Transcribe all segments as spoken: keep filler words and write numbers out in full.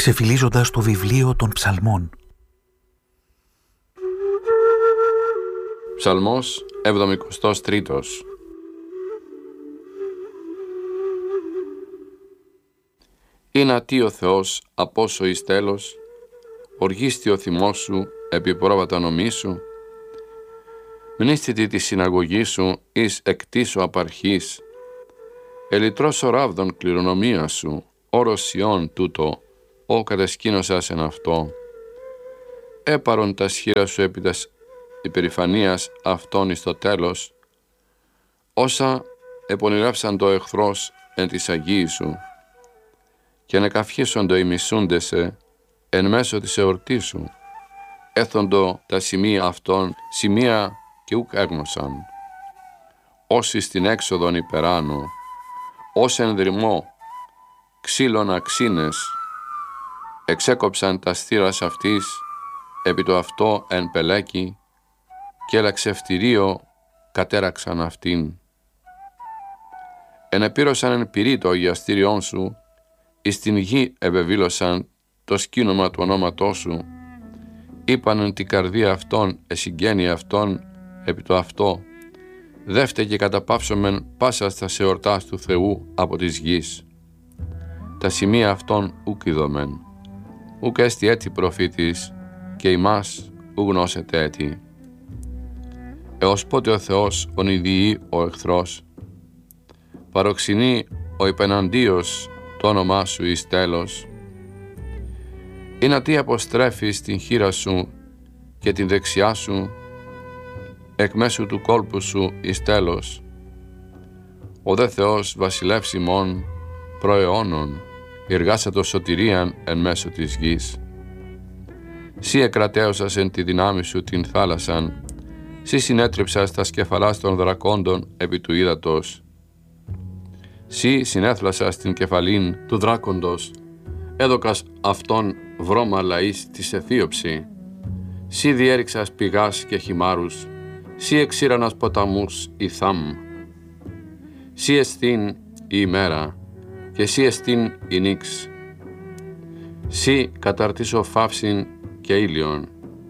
ξεφυλίζοντας το βιβλίο των ψαλμών. Ψαλμός εβδομηκοστός τρίτος. Είναι τι ο Θεός απόσο εις τέλος, οργίστη ο θυμός σου επί πρόβατα νομής σου, μνήστητη τη συναγωγή σου εις εκτίσου απαρχής, ελιτρός ο ράβδον κληρονομία σου, όρος Σιών τούτο, ο κατεσκήνωσας εν αυτό, έπαρον τα σχήρα σου επί τας υπερηφανίας αυτών εις το τέλος, όσα επονηρεύσαν το εχθρός εν της αγίης σου, και ανεκαυχήσοντο οι μισούντεσαι εν μέσω της εορτής σου, έθοντο τα σημεία αυτών, σημεία και ουκ έγνωσαν. Όσοι στην έξοδον υπεράνω, ως εν δρυμό, ξύλων αξίνες, εξέκοψαν τα στήρας αυτής, επί το αυτό εν πελέκι, και ελαξευτηρίο κατέραξαν αυτήν. Ενεπήρωσαν εν πυρί το αγιαστήριόν σου, εις την γη ευεβήλωσαν το σκήνομα του ονόματός σου, είπαν εν την καρδία αυτών, εσυγγένεια αυτών, επί το αυτό, δεύτε και καταπαύσομεν πάσα στα εορτάς του Θεού από της γης. Τα σημεία αυτών ουκ ειδωμεν, ουκ έστι έτη προφήτης, και ημάς ου γνώσετε έτη. Έως πότε ο Θεός ονειδιεί ο εχθρός, παροξενεί ο υπεναντίος το όνομά σου εις τέλος. Είναι τι αποστρέφεις την χείρα σου και την δεξιά σου, εκ μέσου του κόλπου σου εις τέλος. Ο δε Θεός βασιλεύς ημών προαιώνων, εργάσατο σωτηρίαν εν μέσω της γης. Σύ εκρατέωσας εν τη δυνάμει σου την θάλασσαν, σύ συνέτριψας τα σκεφαλάς των δρακόντων επί του ύδατος. Σύ συνέθλασας την κεφαλήν του δράκοντος, έδωκας αυτόν βρώμα λαής της αιθίωψη. Σύ διέριξας πηγάς και χυμάρους, σύ εξήρανας ποταμούς η θάμ. Σύ εστίν η ημέρα και σύ εστίν η νύξ. Σύ καταρτήσω φαύσιν και ήλιον.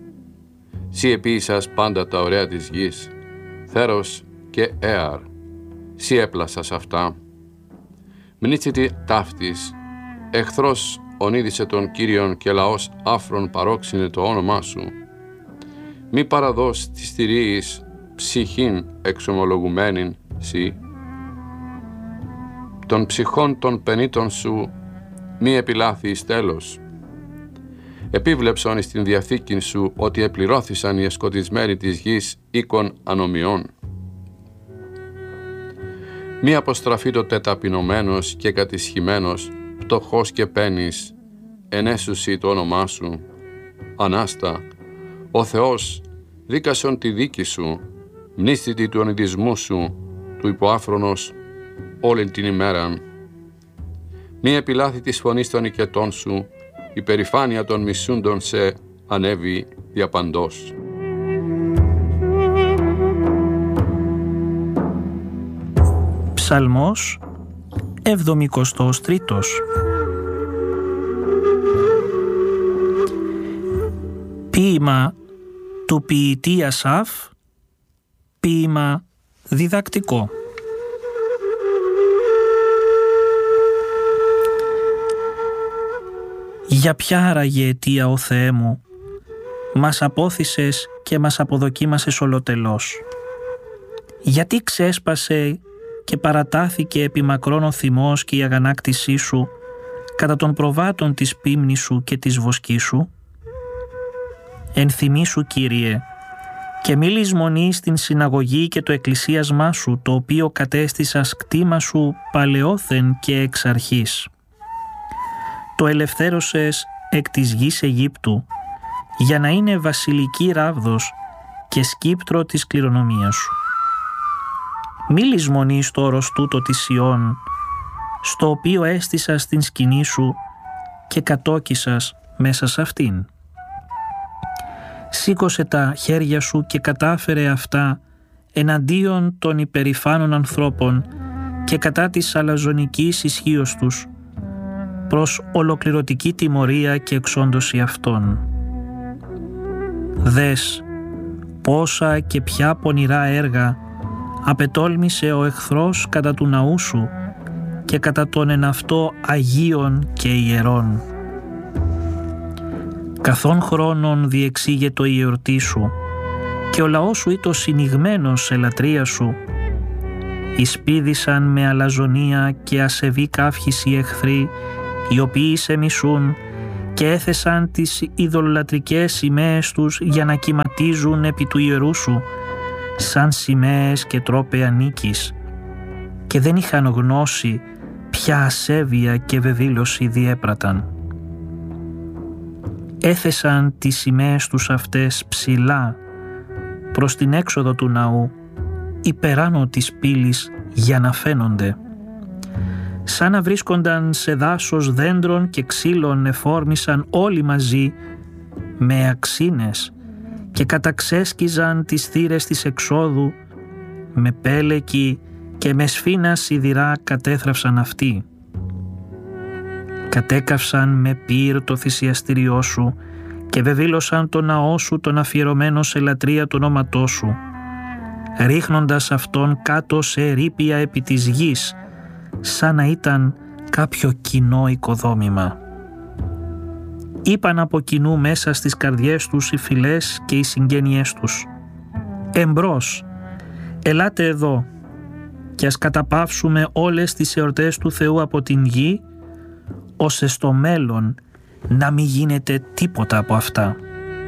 Σύ επίησας πάντα τα ωραία της γης, θέρος και έαρ. Σύ έπλασας αυτά. Μνήστητη ταύτης, εχθρός ονείδησε τον Κύριον και λαός άφρον παρόξυνε το όνομά σου. Μη παραδώσει της θηρίης ψυχήν εξομολογουμένην σύ. Των ψυχών των πενήτων σου μη επιλάθει εις τέλος. Επίβλεψον εις την διαθήκην σου ότι επληρώθησαν οι εσκοτισμένοι της γης οίκων ανομιών. Μη αποστραφεί το τεταπεινωμένος και κατησχημένος, πτωχός και πένης, ενέσουσι το όνομά σου. Ανάστα, ο Θεός δίκασον τη δίκη σου, μνήστητη του ονειδισμού σου, του υποάφρονος όλην την ημέραν. Μη επιλάθη της φωνής των οικετών σου, η περηφάνεια των μισούντων σε ανέβη διαπαντός. Ψαλμός εβδομηκοστός τρίτος. Ποίημα του ποιητή Ασάφ, ποίημα διδακτικό. Για ποια άραγε αιτία, ο Θεέ μου, μας απόθυσες και μας αποδοκίμασες ολοτελώς? Γιατί ξέσπασε και παρατάθηκε επί μακρόν ο θυμός και η αγανάκτησή σου κατά των προβάτων της πίμνης σου και της βοσκής σου? Ενθυμήσου, Κύριε, και μη λησμονείς την συναγωγή και το εκκλησίασμά σου, το οποίο κατέστησας κτήμα σου παλαιόθεν και εξ αρχής. Το ελευθέρωσες εκ της γης Αιγύπτου, για να είναι βασιλική ράβδος και σκύπτρο της κληρονομίας σου. Μη λησμονείς το όρος τούτο της Σιών, στο οποίο έστησας την σκηνή σου και κατόκισας μέσα σε αυτήν. Σήκωσε τα χέρια σου και κατάφερε αυτά εναντίον των υπερηφάνων ανθρώπων και κατά της αλαζονικής ισχύος τους, προς ολοκληρωτική τιμωρία και εξόντωση αυτών. Δες πόσα και ποια πονηρά έργα απετόλμησε ο εχθρός κατά του ναού σου και κατά τον εν αυτό Αγίων και Ιερών. Καθόν χρόνων διεξήγετο η εορτή σου και ο λαός σου ήτο συνηγμένος σε λατρεία σου. Εισπίδησαν με αλαζονία και ασεβή καύχηση οι εχθροί, οι οποίοι σε μισούν και έθεσαν τις ειδωλολατρικές σημαίες τους για να κυματίζουν επί του ιερού σου, σαν σημαίες και τρόπαια νίκης, και δεν είχαν γνώση ποια ασέβεια και βεβήλωση διέπραταν. Έθεσαν τις σημαίες τους αυτές ψηλά προς την έξοδο του ναού, υπεράνω της πύλης για να φαίνονται. Σαν να βρίσκονταν σε δάσος δέντρων και ξύλων εφόρμησαν όλοι μαζί με αξίνες και καταξέσκιζαν τις θύρες της εξόδου, με πέλεκι και με σφίνα σιδηρά κατέθραυσαν αυτοί. Κατέκαυσαν με πύρ το θυσιαστήριό σου και βεβήλωσαν το ναό σου τον αφιερωμένο σε λατρεία του ονόματός σου, ρίχνοντας αυτόν κάτω σε ερείπια επί της γης, σαν να ήταν κάποιο κοινό οικοδόμημα. Είπαν από κοινού μέσα στις καρδιές τους οι φυλές και οι συγγένειές τους: «Εμπρός, ελάτε εδώ και ας καταπαύσουμε όλες τις εορτές του Θεού από την γη, ώστε στο μέλλον να μην γίνεται τίποτα από αυτά».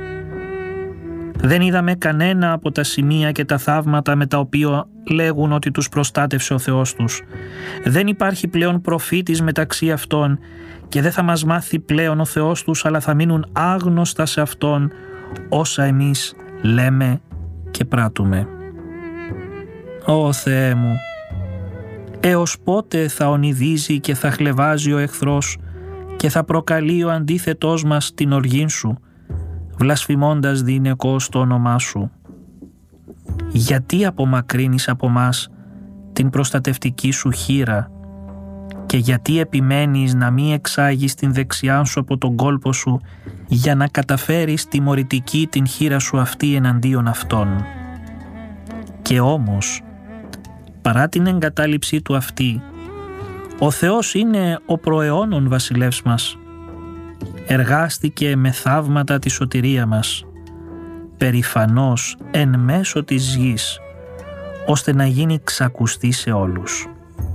Δεν είδαμε κανένα από τα σημεία και τα θαύματα με τα οποία λέγουν ότι τους προστάτευσε ο Θεός τους. Δεν υπάρχει πλέον προφήτης μεταξύ αυτών και δεν θα μας μάθει πλέον ο Θεός τους, αλλά θα μείνουν άγνωστα σε Αυτόν όσα εμείς λέμε και πράττουμε. Ω Θεέ μου, έως πότε θα ονειδίζει και θα χλεβάζει ο εχθρός και θα προκαλεί ο αντίθετός μας την οργήν σου, βλασφημώντας διηνεκώς το όνομά σου? Γιατί απομακρύνεις από μας την προστατευτική σου χείρα και γιατί επιμένεις να μην εξάγεις την δεξιά σου από τον κόλπο σου για να καταφέρεις τιμωρητική την χείρα σου αυτή εναντίον αυτών? Και όμως, παρά την εγκατάλειψή του αυτή, ο Θεός είναι ο προαιώνων βασιλεύς μας. Εργάστηκε με θαύματα τη σωτηρία μας, περηφανός εν μέσω της γης, ώστε να γίνει ξακουστή σε όλους.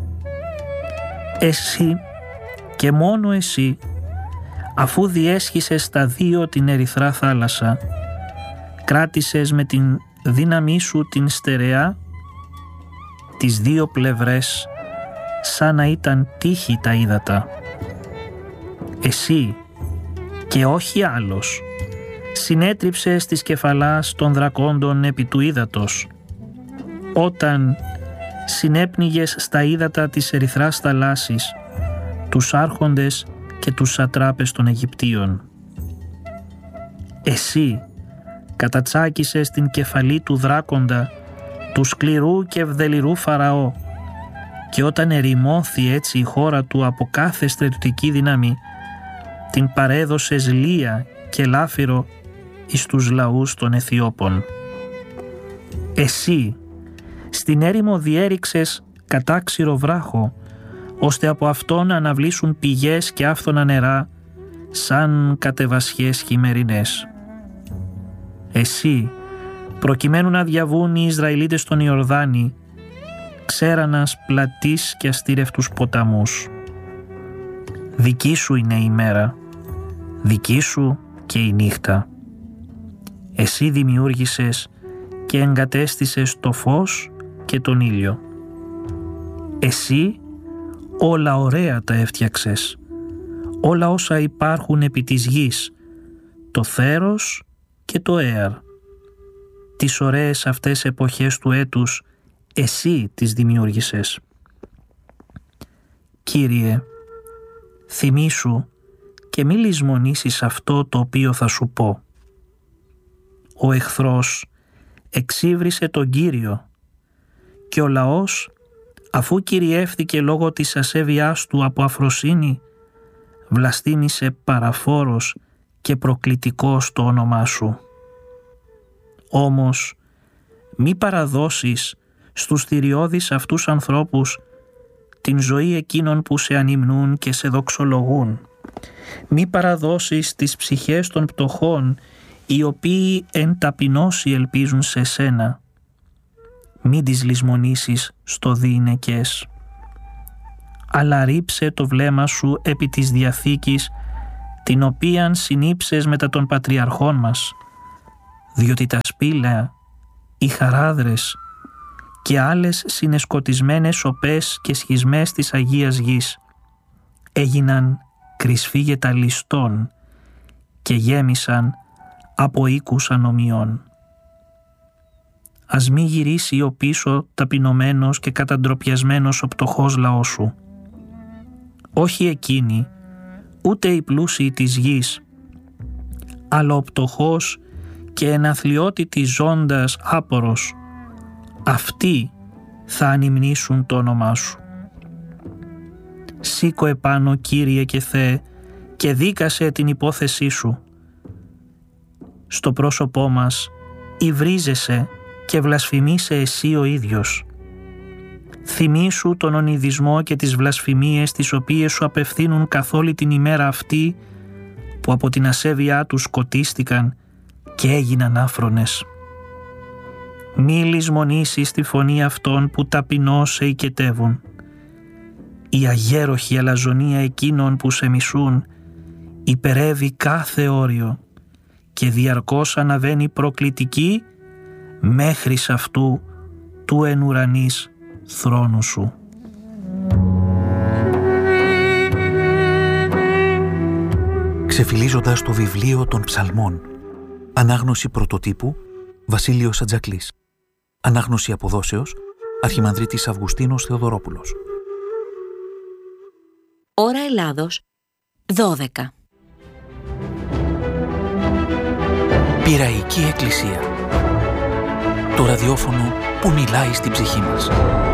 Εσύ και μόνο εσύ, αφού διέσχισες στα δύο την ερυθρά θάλασσα, κράτησες με την δύναμή σου την στερεά τις δύο πλευρές, σαν να ήταν τείχη τα ύδατα. Εσύ και όχι άλλος συνέτριψες της κεφαλάς των δρακόντων επί του ύδατος, όταν συνέπνιγες στα ύδατα της ερυθράς θαλάσσης τους άρχοντες και τους σατράπες των Αιγυπτίων. Εσύ κατατσάκησες την κεφαλή του δράκοντα, του σκληρού και ευδελιρού Φαραώ, και όταν ερημώθη έτσι η χώρα του από κάθε στρατιωτική δύναμη, την παρέδωσες λία και λάφυρο εις τους λαούς των Αιθιώπων. Εσύ στην έρημο διέριξες κατάξυρο βράχο, ώστε από αυτόν να αναβλήσουν πηγές και άφθονα νερά σαν κατεβασιές χειμερινές. Εσύ, προκειμένου να διαβούν οι Ισραηλίτες στον Ιορδάνη, ξέρανας πλατείς και αστήρευτους ποταμούς. Δική σου είναι η μέρα, δική σου και η νύχτα. Εσύ δημιούργησες και εγκατέστησες το φως και τον ήλιο. Εσύ όλα ωραία τα έφτιαξες, όλα όσα υπάρχουν επί της γης, το θέρος και το έαρ. Τις ωραίες αυτές εποχές του έτους εσύ τις δημιούργησες. Κύριε, θυμήσου και μη λησμονήσεις αυτό το οποίο θα σου πω. Ο εχθρός εξύβρισε τον Κύριο και ο λαός, αφού κυριεύθηκε λόγω της ασέβειάς του από αφροσύνη, βλαστήμησε παραφόρος και προκλητικός το όνομά σου. Όμως μη παραδώσεις στους θηριώδεις αυτούς ανθρώπους την ζωή εκείνων που σε ανυμνούν και σε δοξολογούν. Μη παραδώσεις τις ψυχές των πτωχών, οι οποίοι εν ταπεινώσει ελπίζουν σε σένα. Μην τις λησμονήσεις στο διηνεκές. Αλλά ρίψε το βλέμμα σου επί της Διαθήκης, την οποίαν συνήψες μετά των πατριαρχών μας, διότι τα σπήλαια, οι χαράδρες και άλλες συνεσκοτισμένες σοπές και σχισμές της Αγίας Γης έγιναν κρυσφύγετα ληστών και γέμισαν από οίκους ανομιών. Ας μη γυρίσει ο πίσω ταπεινωμένος και καταντροπιασμένος ο πτωχός λαός σου. Όχι εκείνοι, ούτε οι πλούσιοι της γης, αλλά ο πτωχός και εναθλιότητης ζώντας άπορος, αυτοί θα ανυμνήσουν το όνομά σου. Σήκω επάνω, Κύριε και Θεέ, και δίκασε την υπόθεσή σου. Στο πρόσωπό μας υβρίζεσαι και βλασφημίσαι εσύ ο ίδιος. Θυμήσου τον ονειδισμό και τις βλασφημίες τις οποίες σου απευθύνουν καθ' όλη την ημέρα αυτή που από την ασέβειά τους σκοτίστηκαν και έγιναν άφρονες. Μη λησμονήσεις τη φωνή αυτών που ταπεινώς σε οικετεύουν. Η αγέροχη αλαζονία εκείνων που σε μισούν υπερεύει κάθε όριο και διαρκώς αναβαίνει προκλητική μέχρι σ' αυτού του εν ουρανής θρόνου σου. Ξεφυλίζοντας το βιβλίο των Ψαλμών. Ανάγνωση πρωτοτύπου Βασίλειος Ατζακλής. Ανάγνωση αποδόσεως Αρχιμανδρίτης Αυγουστίνος Θεοδωρόπουλος. Ώρα Ελλάδος δώδεκα. Πειραϊκή Εκκλησία. Το ραδιόφωνο που μιλάει στην ψυχή μας.